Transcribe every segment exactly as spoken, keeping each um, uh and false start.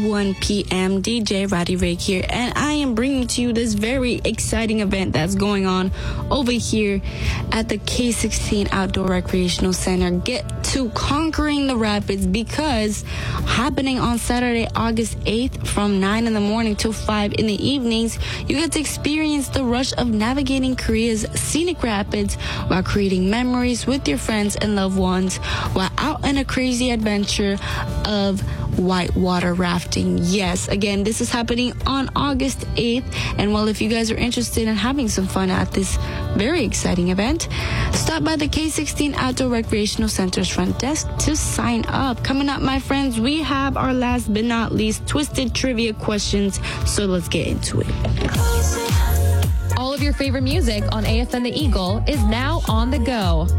one p.m. D J Roddy Rake here, and I am bringing to you this very exciting event that's going on over here at the K sixteen Outdoor Recreational Center. Get to Conquering the Rapids, because happening on Saturday, August eighth from nine in the morning till five in the evenings, you get to experience the rush of navigating Korea's scenic rapids while creating memories with your friends and loved ones while out on a crazy adventure of whitewater rafting. Yes, again, this is happening on August eighth. And well, if you guys are interested in having some fun at this very exciting event, stop by the K sixteen Outdoor Recreational Center's front desk to sign up. Coming up, my friends, we have our last but not least twisted trivia questions. So let's get into it. All of your favorite music on A F N The Eagle is now on the go.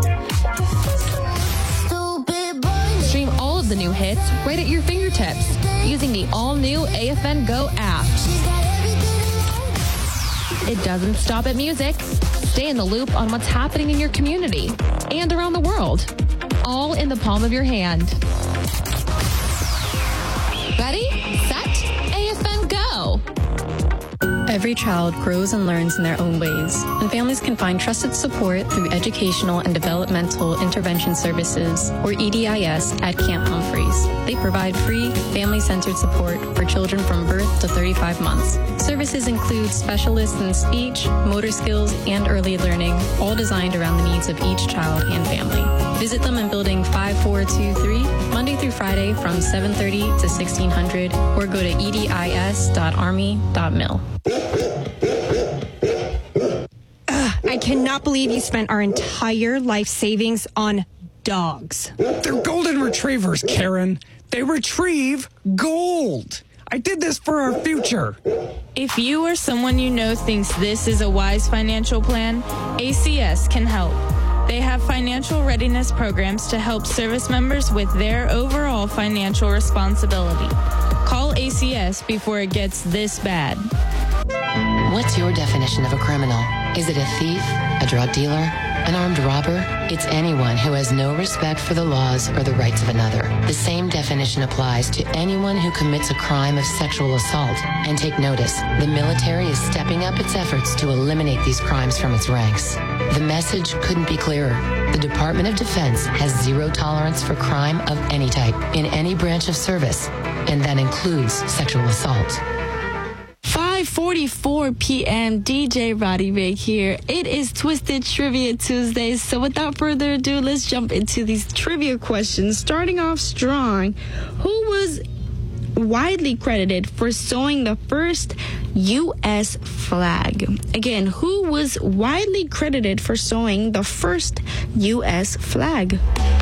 Stream all of the new hits right at your fingertips using the all-new A F N Go app. It doesn't stop at music. Stay in the loop on what's happening in your community and around the world, all in the palm of your hand. Ready, set, A F N Go! Every child grows and learns in their own ways, and families can find trusted support through Educational and Developmental Intervention Services, or E D I S, at Camp Humphreys. They provide free, family-centered support for children from birth to thirty-five months. Services include specialists in speech, motor skills, and early learning, all designed around the needs of each child and family. Visit them in Building five four two three, Monday through Friday from seven thirty to sixteen hundred, or go to e d i s dot army dot mil. I cannot believe you spent our entire life savings on dogs. They're golden retrievers, Karen. They retrieve gold. I did this for our future. If you or someone you know thinks this is a wise financial plan, A C S can help. They have financial readiness programs to help service members with their overall financial responsibility. Call A C S before it gets this bad. What's your definition of a criminal? Is it a thief, a drug dealer, an armed robber? It's anyone who has no respect for the laws or the rights of another. The same definition applies to anyone who commits a crime of sexual assault. And take notice, the military is stepping up its efforts to eliminate these crimes from its ranks. The message couldn't be clearer. The Department of Defense has zero tolerance for crime of any type in any branch of service, and that includes sexual assault. five forty-four p.m. D J Roddy Rake here. It is Twisted Trivia Tuesdays, so without further ado, let's jump into these trivia questions. Starting off strong, who was widely credited for sewing the first U S flag? Again, who was widely credited for sewing the first U S flag?